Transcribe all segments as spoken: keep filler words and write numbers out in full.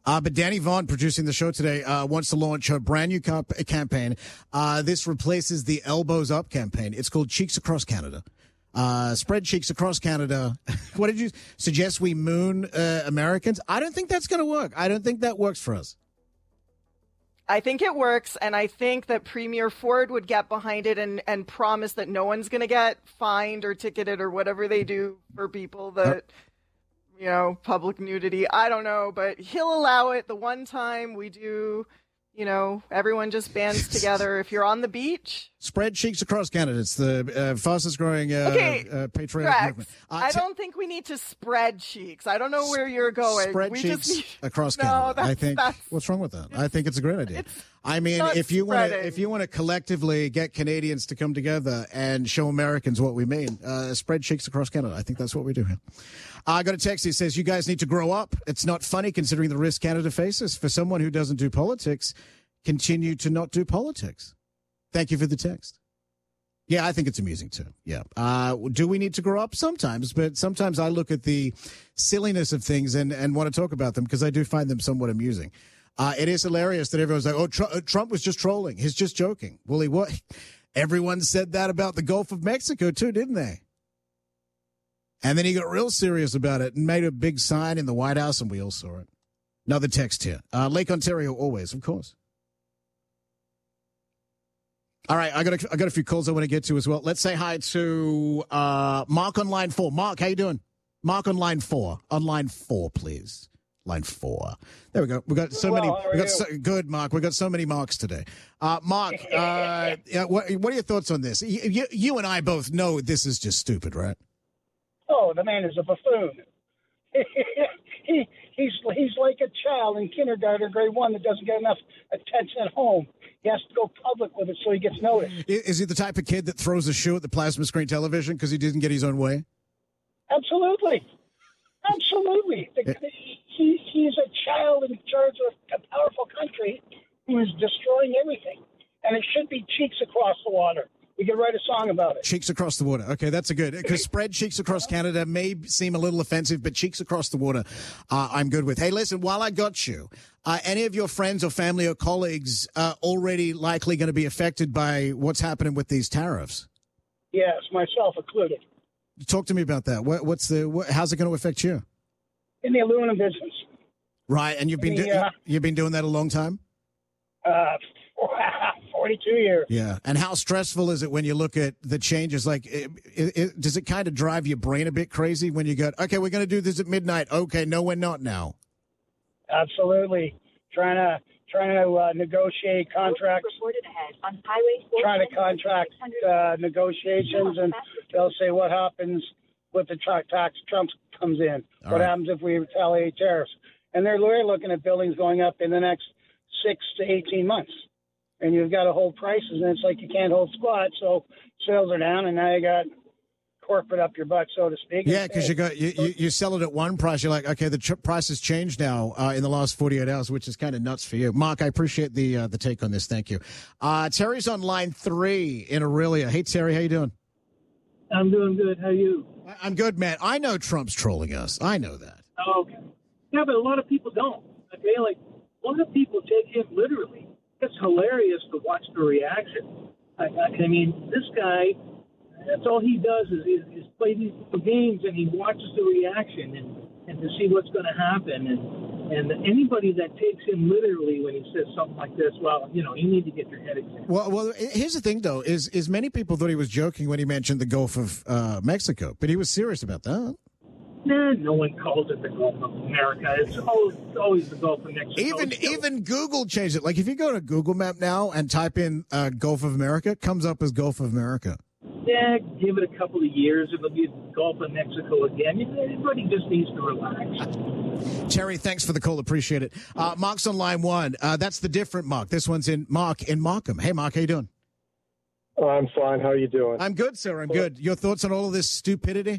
Uh, but Danny Vaughn, producing the show today, uh, wants to launch a brand new comp- campaign. Uh, this replaces the Elbows Up campaign. It's called Cheeks Across Canada. Uh, spread cheeks across Canada. What did you suggest we moon uh, Americans? I don't think that's going to work. I don't think that works for us. I think it works, and I think that Premier Ford would get behind it and, and promise that no one's going to get fined or ticketed or whatever they do for people that... Uh- You know, public nudity. I don't know, but he'll allow it the one time we do, you know, everyone just bands together. If you're on the beach. Spread cheeks across Canada. It's the uh, fastest growing uh, okay, uh, patriotic Rex, movement. Uh, I don't think we need to spread cheeks. I don't know where you're going. Spread we cheeks just need... across no, Canada. That's, I think. That's... What's wrong with that? I think it's a great idea. It's I mean, not if you want to, spreading. if you want to collectively get Canadians to come together and show Americans what we mean, uh, spread cheeks across Canada. I think that's what we do here. Uh, I got a text that says, "You guys need to grow up. It's not funny considering the risk Canada faces. For someone who doesn't do politics, continue to not do politics." Thank you for the text. Yeah, I think it's amusing too. Yeah. Uh, do we need to grow up? Sometimes, but sometimes I look at the silliness of things and, and want to talk about them because I do find them somewhat amusing. Uh, it is hilarious that everyone's like, oh, Tr- Trump was just trolling. He's just joking. Well, he what? Everyone said that about the Gulf of Mexico too, didn't they? And then he got real serious about it and made a big sign in the White House, and we all saw it. Another text here. Uh, Lake Ontario, always, of course. All right, I got a, I got a few calls I want to get to as well. Let's say hi to uh, Mark on line four. Mark, how you doing? Mark on line four. On line four, please. Line four. There we go. We got so well, many. We got you? so, good, Mark. We got so many Marks today. Uh, Mark, uh, yeah, what, what are your thoughts on this? You, you, you and I both know this is just stupid, right? Oh, the man is a buffoon. he he's he's like a child in kindergarten or grade one that doesn't get enough attention at home. He has to go public with it so he gets noticed. Is he the type of kid that throws a shoe at the plasma screen television because he didn't get his own way? Absolutely. Absolutely. The, the, he, he's a child in charge of a powerful country who is destroying everything. And it should be cheeks across the water. We could write a song about it. Cheeks across the water. Okay, that's a good. Because spread cheeks across Canada may seem a little offensive, but cheeks across the water, uh, I'm good with. Hey, listen, while I got you, uh, any of your friends or family or colleagues uh, already likely going to be affected by what's happening with these tariffs? Yes, myself included. Talk to me about that. What, what's the? What, how's it going to affect you? In the aluminum business. Right, and you've been the, do, uh, you've been doing that a long time. Uh, forty-two years. Yeah, and how stressful is it when you look at the changes? Like, it, it, it, does it kind of drive your brain a bit crazy when you go, okay, we're going to do this at midnight. Okay, no, we're not now. Absolutely, trying to trying to uh, negotiate contracts. On highway trying to contract uh, negotiations, and they'll say what happens with the tra- tax Trump comes in. All what right. happens if we retaliate tariffs? And they're they're looking at buildings going up in the next six to eighteen months. And you've got to hold prices, and it's like you can't hold squat, so sales are down, and now you got corporate up your butt, so to speak. Yeah, because you got you, you, you sell it at one price. You're like, okay, the tr- price has changed now uh, in the last forty-eight hours, which is kind of nuts for you. Mark, I appreciate the uh, the take on this. Thank you. Uh, Terry's on line three in Aurelia. Hey, Terry, how you doing? I'm doing good. How are you? I- I'm good, man. I know Trump's trolling us. I know that. Oh, okay. Yeah, but a lot of people don't. Okay, like a lot of people take him literally. It's hilarious to watch the reaction. I, I, I mean, this guy, that's all he does is, is, is play these games, and he watches the reaction and, and to see what's going to happen. And, and anybody that takes him literally when he says something like this, well, you know, you need to get your head examined. Well, well, here's the thing, though, is is many people thought he was joking when he mentioned the Gulf of uh, Mexico, but he was serious about that. Nah, no one calls it the Gulf of America. It's always, always the Gulf of Mexico. Even It's still- even Google changed it. Like if you go to Google Map now and type in uh, Gulf of America, it comes up as Gulf of America. Yeah, give it a couple of years. It'll be Gulf of Mexico again. Everybody just needs to relax. Terry, thanks for the call. Appreciate it. Uh, Mark's on line one. Uh, that's the different Mark. This one's in Mark in Markham. Hey, Mark, how you doing? Oh, I'm fine. How are you doing? I'm good, sir. I'm good. Your thoughts on all of this stupidity?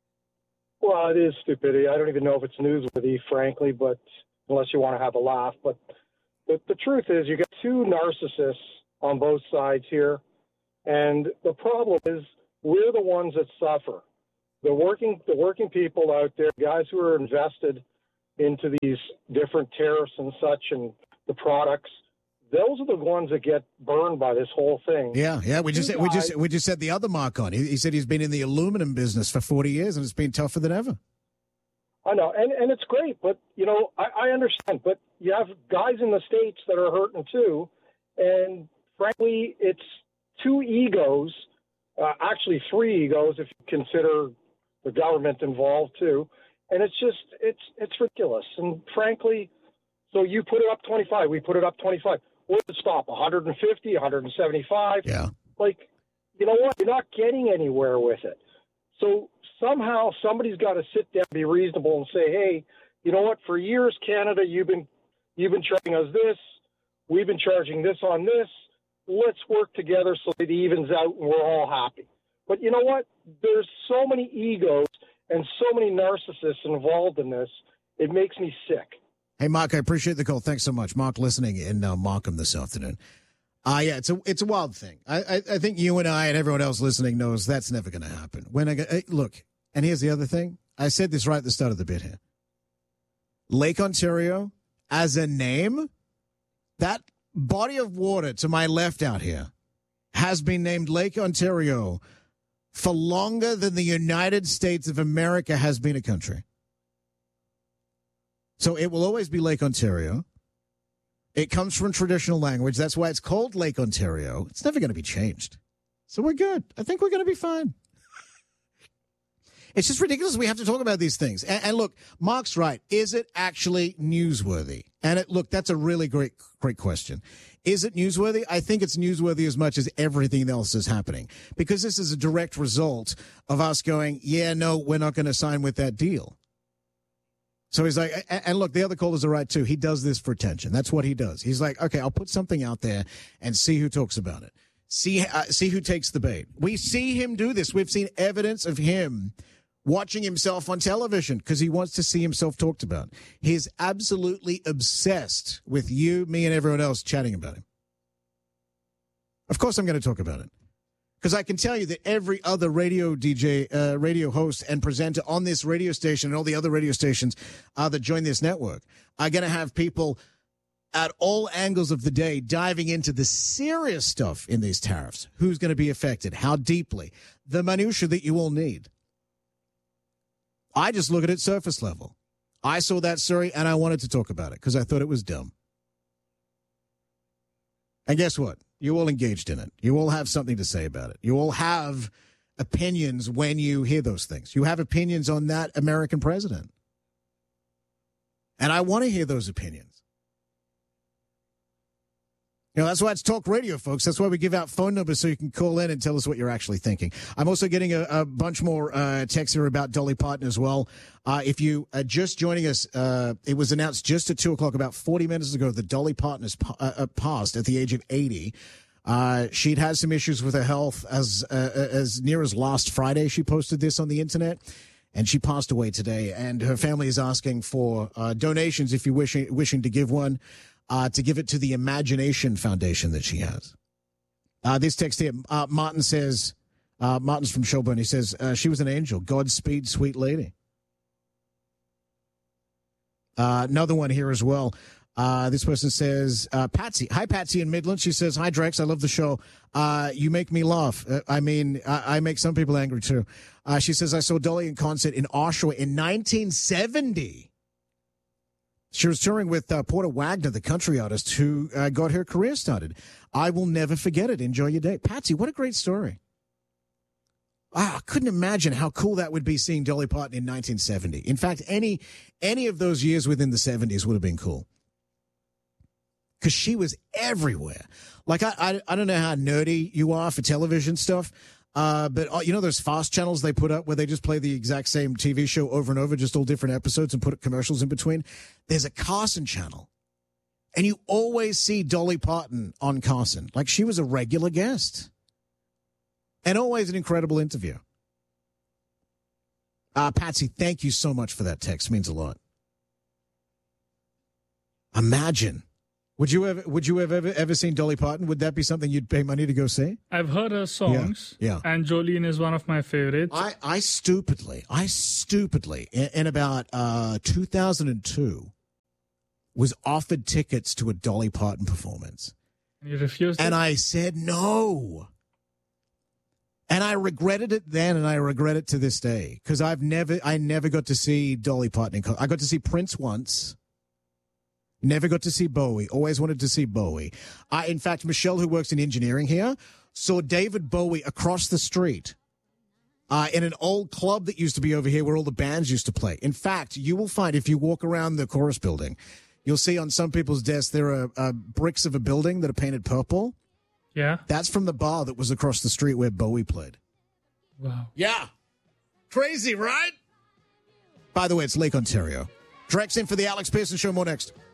Well, it is stupidity. I don't even know if it's newsworthy, frankly, but unless you want to have a laugh. But the, the truth is you got two narcissists on both sides here. And the problem is we're the ones that suffer. The working the working people out there, guys who are invested into these different tariffs and such and the products, those are the ones that get burned by this whole thing. Yeah, yeah. We just You we guys- just we just said the other mark on. He, he said he's been in the aluminum business for forty years and it's been tougher than ever. I know, and, and it's great, but, you know, I, I understand. But you have guys in the States that are hurting too, and frankly, it's two egos, uh, actually three egos if you consider the government involved too, and it's just, it's it's ridiculous. And frankly, so you put it up twenty-five, we put it up twenty-five. Where's it stop? one hundred fifty, one hundred seventy-five? Yeah. Like, you know what? You're not getting anywhere with it. So somehow somebody's got to sit down, be reasonable, and say, "Hey, you know what? For years, Canada, you've been you've been charging us this. We've been charging this on this. Let's work together so it evens out, and we're all happy." But you know what? There's so many egos and so many narcissists involved in this. It makes me sick. Hey, Mark, I appreciate the call. Thanks so much. Mark listening in uh, Markham this afternoon. Uh, yeah, it's a it's a wild thing. I, I, I think you and I and everyone else listening knows that's never going to happen. When I hey, look, and here's the other thing. I said this right at the start of the bit here. Lake Ontario, as a name, that body of water to my left out here has been named Lake Ontario for longer than the United States of America has been a country. So it will always be Lake Ontario. It comes from traditional language. That's why it's called Lake Ontario. It's never going to be changed. So we're good. I think we're going to be fine. It's just ridiculous. We have to talk about these things. And, and look, Mark's right. Is it actually newsworthy? And it, look, that's a really great, great question. Is it newsworthy? I think it's newsworthy as much as everything else is happening, because this is a direct result of us going, yeah, no, we're not going to sign with that deal. So he's like, and look, the other callers are right too. He does this for attention. That's what he does. He's like, okay, I'll put something out there and see who talks about it. See, uh, see who takes the bait. We see him do this. We've seen evidence of him watching himself on television because he wants to see himself talked about. He's absolutely obsessed with you, me, and everyone else chatting about him. Of course I'm going to talk about it, because I can tell you that every other radio D J, uh, radio host and presenter on this radio station and all the other radio stations uh, that join this network are going to have people at all angles of the day diving into the serious stuff in these tariffs. Who's going to be affected? How deeply? The minutia that you all need. I just look at it surface level. I saw that story and I wanted to talk about it because I thought it was dumb. And guess what? You all engaged in it. You all have something to say about it. You all have opinions when you hear those things. You have opinions on that American president. And I want to hear those opinions. You know, that's why it's talk radio, folks. That's why we give out phone numbers so you can call in and tell us what you're actually thinking. I'm also getting a, a bunch more uh, texts here about Dolly Parton as well. Uh, if you are just joining us, uh, it was announced just at two o'clock, about forty minutes ago, that Dolly Parton has pa- uh, passed at the age of eighty. Uh, she'd had some issues with her health as uh, as near as last Friday. She posted this on the internet, and she passed away today. And her family is asking for uh, donations if you're wishing wishing to give one. Uh, to give it to the Imagination Foundation that she has. Uh, this text here, uh, Martin says, uh, Martin's from Shelburne. He says, uh, she was an angel. Godspeed, sweet lady. Uh, another one here as well. Uh, this person says, uh, Patsy. Hi, Patsy in Midland. She says, hi, Drex. I love the show. Uh, you make me laugh. Uh, I mean, I, I make some people angry, too. Uh, she says, I saw Dolly in concert in Oshawa in nineteen seventy. She was touring with uh, Porter Wagner, the country artist who uh, got her career started. I will never forget it. Enjoy your day. Patsy, what a great story. Ah, I couldn't imagine how cool that would be, seeing Dolly Parton in nineteen seventy. In fact, any any of those years within the seventies would have been cool. Because she was everywhere. Like, I, I, I don't know how nerdy you are for television stuff. Uh, but uh, you know those fast channels they put up where they just play the exact same T V show over and over, just all different episodes, and put commercials in between? There's a Carson channel, and you always see Dolly Parton on Carson. Like, she was a regular guest. And always an incredible interview. Uh, Patsy, thank you so much for that text. It means a lot. Imagine Would you ever? Would you have ever ever seen Dolly Parton? Would that be something you'd pay money to go see? I've heard her songs. Yeah, yeah. And Jolene is one of my favorites. I, I stupidly, I stupidly, in, in about uh, two thousand two, was offered tickets to a Dolly Parton performance. And you refused And it? I said no. And I regretted it then, and I regret it to this day, because I've never, I never got to see Dolly Parton. In concert. I got to see Prince once. Never got to see Bowie. Always wanted to see Bowie. I, in fact, Michelle, who works in engineering here, saw David Bowie across the street uh, in an old club that used to be over here where all the bands used to play. In fact, you will find, if you walk around the Chorus building, you'll see on some people's desks there are uh, bricks of a building that are painted purple. Yeah. That's from the bar that was across the street where Bowie played. Wow. Yeah. Crazy, right? By the way, it's Lake Ontario. Drex in for the Alex Pearson Show. More next.